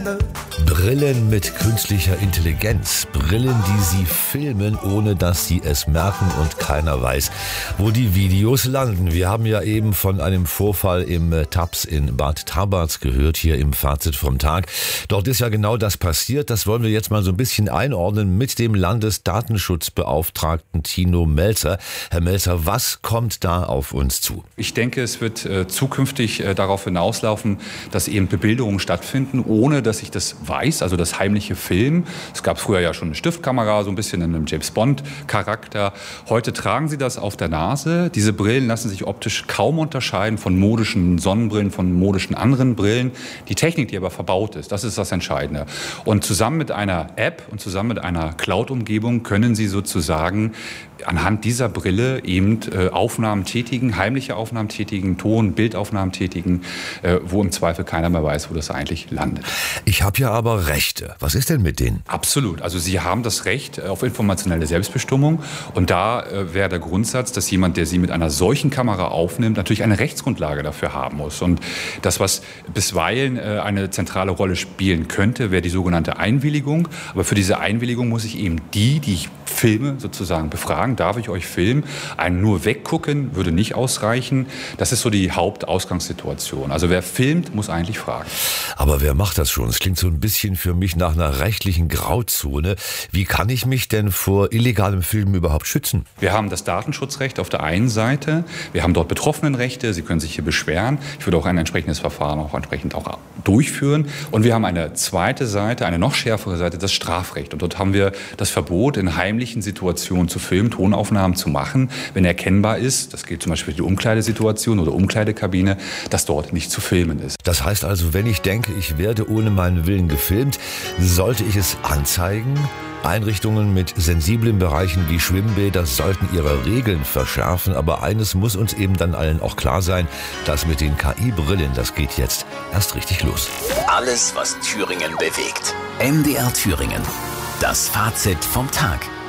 Brillen mit künstlicher Intelligenz. Brillen, die Sie filmen, ohne dass Sie es merken und keiner weiß, wo die Videos landen. Wir haben ja eben von einem Vorfall im Taps in Bad Tabarz gehört, hier im Fazit vom Tag. Dort ist ja genau das passiert. Das wollen wir jetzt mal so ein bisschen einordnen mit dem Landesdatenschutzbeauftragten Tino Melzer. Herr Melzer, was kommt da auf uns zu? Ich denke, es wird zukünftig darauf hinauslaufen, dass eben Bebilderungen stattfinden, ohne dass ich das weiß, also das heimliche Filmen. Es gab früher ja schon eine Stiftkamera, so ein bisschen in einem James-Bond-Charakter. Heute tragen Sie das auf der Nase. Diese Brillen lassen sich optisch kaum unterscheiden von modischen Sonnenbrillen, von modischen anderen Brillen. Die Technik, die aber verbaut ist, das ist das Entscheidende. Und zusammen mit einer App und zusammen mit einer Cloud-Umgebung können Sie sozusagen anhand dieser Brille eben Aufnahmen tätigen, heimliche Aufnahmen tätigen, Ton-, Bildaufnahmen tätigen, wo im Zweifel keiner mehr weiß, wo das eigentlich landet. Ich habe ja aber Rechte. Was ist denn mit denen? Absolut. Also Sie haben das Recht auf informationelle Selbstbestimmung. Und da wäre der Grundsatz, dass jemand, der Sie mit einer solchen Kamera aufnimmt, natürlich eine Rechtsgrundlage dafür haben muss. Und das, was bisweilen eine zentrale Rolle spielen könnte, wäre die sogenannte Einwilligung. Aber für diese Einwilligung muss ich eben die ich filme, sozusagen befragen. Darf ich euch filmen? Ein nur weggucken würde nicht ausreichen. Das ist so die Hauptausgangssituation. Also wer filmt, muss eigentlich fragen. Aber wer macht das schon? Es klingt so ein bisschen für mich nach einer rechtlichen Grauzone. Wie kann ich mich denn vor illegalem Filmen überhaupt schützen? Wir haben das Datenschutzrecht auf der einen Seite. Wir haben dort Betroffenenrechte. Sie können sich hier beschweren. Ich würde auch ein entsprechendes Verfahren auch entsprechend auch durchführen. Und wir haben eine zweite Seite, eine noch schärfere Seite, das Strafrecht. Und dort haben wir das Verbot, in heimlichen Situationen zu filmen, Tonaufnahmen zu machen, wenn erkennbar ist, das gilt zum Beispiel für die Umkleidesituation oder Umkleidekabine, dass dort nicht zu filmen ist. Das heißt also, wenn ich denke, ich werde ohne meinen Willen gefilmt, sollte ich es anzeigen? Einrichtungen mit sensiblen Bereichen wie Schwimmbäder sollten ihre Regeln verschärfen, aber eines muss uns eben dann allen auch klar sein, dass mit den KI-Brillen, das geht jetzt erst richtig los. Alles, was Thüringen bewegt. MDR Thüringen. Das Fazit vom Tag.